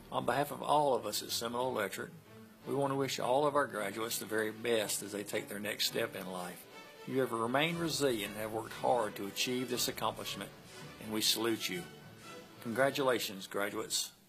On behalf of all of us at Seminole Electric, we want to wish all of our graduates the very best as they take their next step in life. You have remained resilient and have worked hard to achieve this accomplishment, and we salute you. Congratulations, graduates.